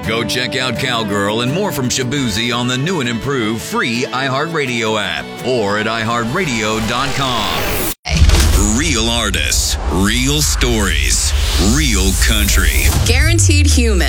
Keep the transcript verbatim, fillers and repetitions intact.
Go check out Cowgirl and more from Shabuzi on the new and improved free iHeartRadio app or at i heart radio dot com. Real artists, real stories, real country. Guaranteed human.